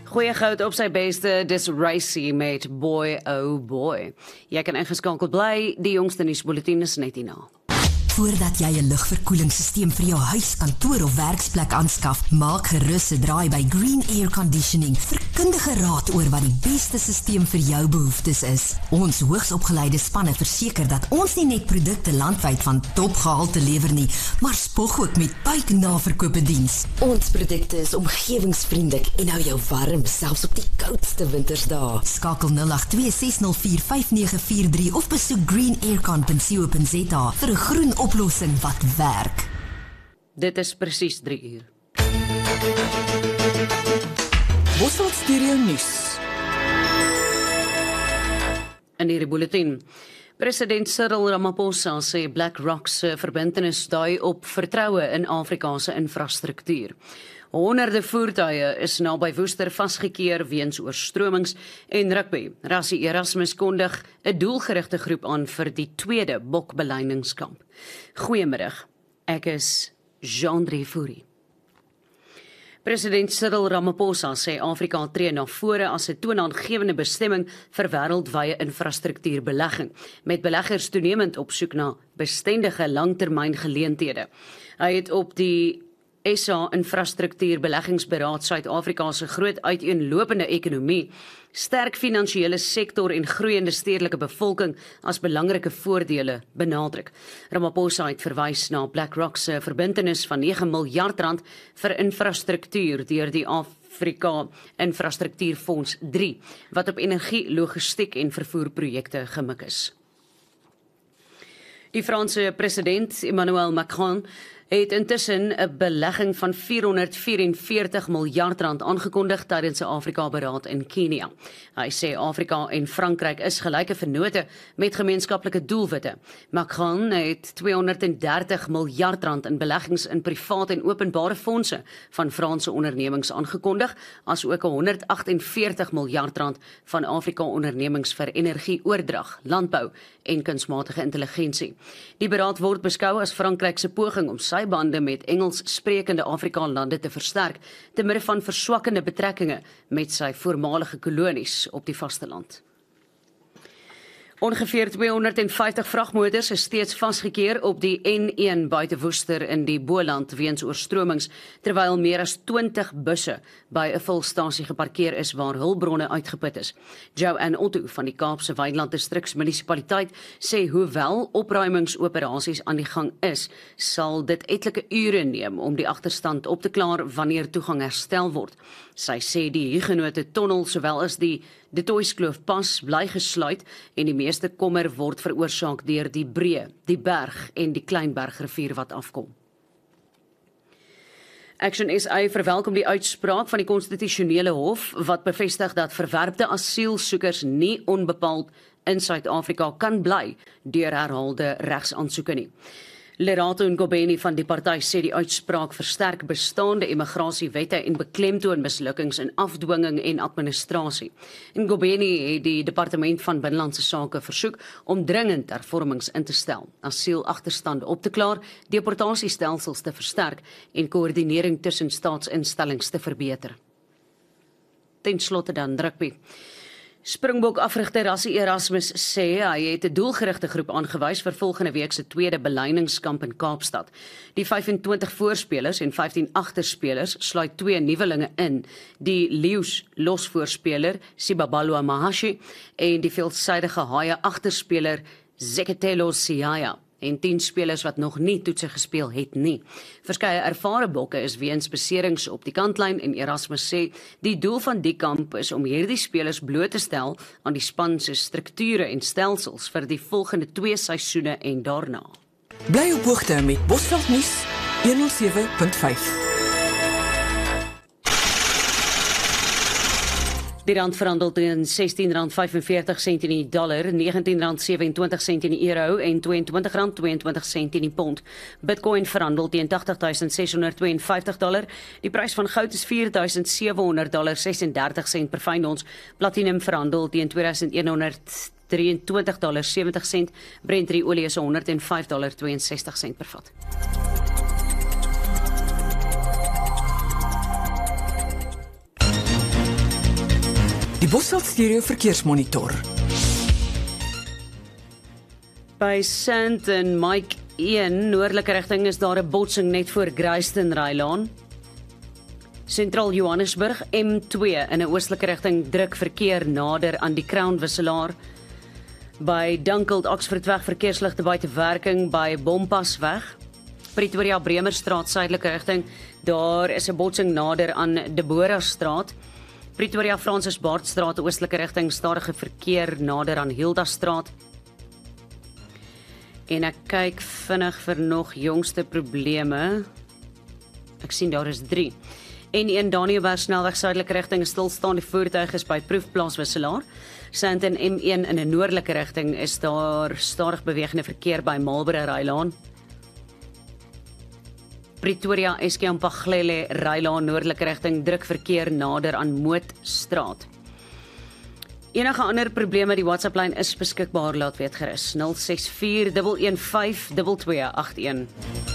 Goeie goud op sy beste, dis Racy met Boy Oh Boy. Jy kan ingeskakel bly, die jongste nuusbulletin is net hierna. Voordat jy 'n lugverkoelingsstelsel vir jou huis, kantoor of werksplek aanskaf, maak gerus 'n draai by Green Air Conditioning vir kundige raad oor wat die beste stelsel vir jou behoeftes is. Ons hoogsopgeleide spanne verseker dat ons nie net produkte landwyd van topgehalte lewer nie, maar spog ook met buiknaverkope diens. Ons produkte is omgewingsvriendelik en hou jou warm, selfs op die koudste wintersdae. Skakel 082 604 5943 of besoek greenaircon.co.za vir 'n groen oplossing wat werk. Dit is presies 3 uur. Bosveld Studio Nuus. In hierdie bulletin, President Cyril Ramaphosa sê BlackRock se verbintenis dui op vertroue in Afrika se infrastruktuur. Honderde voertuie is naby Woester vasgekeer weens oorstromings en rugby. Rassie Erasmus kondig 'n doelgerigte groep aan vir die tweede bokbeleidingskamp. Goeiemiddag, ek is Jean-André Fourie. President Cyril Ramaphosa sê Afrika tree na vore as 'n toonaangewende bestemming vir wêreldwye infrastruktuurbelegging, met beleggers toenemend op soek na bestendige langtermyngeleenthede. Hy het op die SA Infrastruktuurbeleggingsberaad Suid-Afrika se groot uiteenlopende ekonomie, sterk finansiële sektor en groeiende stedelike bevolking as belangrike voordele benadruk. Ramaphosa het verwys na BlackRock se verbintenis van 9 miljard rand vir infrastruktuur deur die Afrika Infrastruktuurfonds 3, wat op energie, logistiek en vervoerprojekte gemik is. Die Franse president Emmanuel Macron het intussen 'n belegging van 444 miljard rand aangekondig tydens 'n Afrika-beraad in Kenia. Hy sê Afrika en Frankryk is gelyke vennote met gemeenskaplike doelwitte. Macron het 230 miljard rand in beleggings in private en openbare fondse van Franse ondernemings aangekondig, as ook 148 miljard rand van Afrika ondernemings vir energieoordrag, landbou en kunsmatige intelligensie. Die beraad word beskou as Frankryk se poging om sy bande met Engels-sprekende Afrika-lande te versterk, te midde van verswakkende betrekkinge met sy voormalige kolonies op die vasteland. Ongeveer 250 vragmotors is steeds vasgekeer op die N1 buite Woester in die Boland weens oorstromings, terwyl meer as 20 busse by 'n vulstasie geparkeer is waar hulpbronne uitgeput is. Joanne Otto van die Kaapse Wynland Distriksmunisipaliteit sê hoewel opruimingsoperasies aan die gang is, sal dit etlike ure neem om die agterstand op te klaar wanneer toegang herstel word. Sy sê die Huguenote tonnel sowel as die De Toyskloof pas bly gesluit en die meeste kommer word veroorsaak deur die Breë, die Berg en die Kleinbergrivier wat afkom. Action SA verwelkom die uitspraak van die konstitusionele hof wat bevestig dat verwerpte asielsoekers nie onbepaald in Suid-Afrika kan bly deur herhaalde regsaansoeke nie. Lerato Ngobeni van die party sê die uitspraak versterk bestaande immigrasiewette en beklemtoon mislukkings in afdwinging en administrasie. Ngobeni het die Departement van Binnelandse Sake versoek om dringend hervormings in te stel, asielagterstande op te klaar, deportasiestelsels te versterk en koördinering tussen staatsinstellings te verbeter. Ten slotte dan rugby. Springbok-afrigter Rassie Erasmus sê hy het 'n doelgerigte groep aangewys vir volgende week se tweede beleidingskamp in Kaapstad. Die 25 voorspelers en 15 agterspelers sluit 2 nuwelinge in, die Leeu's losvoorspeler Sibabalo Mahashi en die veelsidige Haie agterspeler Zeketelo Siaya, en 10 spelers wat nog nie toetse gespeel het nie. Verskeie ervare bokke is weens beserings op die kantlyn en Erasmus sê die doel van die kamp is om hierdie spelers bloot te stel aan die span se strukture en stelsels vir die volgende 2 seisoene en daarna. Bly op hoogte met Bosveld Nuus 107.5. Die rand verhandel teen R16.45 in die dollar, R19.27 in die euro en R22.22 in die pond. Bitcoin verhandel teen $80,652. Die prys van goud is $4,700.36 per fyn ons. Platinum verhandel teen $2,123.70. Brent olie is $105.62 per vat. Die Bosveld Stereo Verkeersmonitor. By St en Mike 1 noordelike rigting is daar 'n botsing net voor Grayston Rylaan. Sentraal Johannesburg M2 in 'n oostelike rigting druk verkeer nader aan die Crown wisselaar. By Dunkeld Oxfordweg verkeersligte buite werking by Bompasweg. Pretoria Bremerstraat suidelike rigting, daar is 'n botsing nader aan Deborah Straat. Pretoria Francis Baardstraat oostelike rigting stadige verkeer nader aan Hilda Straat. En ek kyk vinnig vir nog jongste probleme. Ek sien daar is 3. N1 Daniëlberg snelweg suidelike rigting, stilstaande voertuig is by Proefplaas wisselaar. Sandton M1 in 'n noordelike rigting is daar stadig bewegende verkeer by Marlborough Rylaan. Pretoria Eskom-Paglele Rylaan noordelike rigting druk verkeer nader aan Mootstraat. Enige ander probleme, die WhatsApp-lyn is beskikbaar, laat weet gerus 064 115 2281.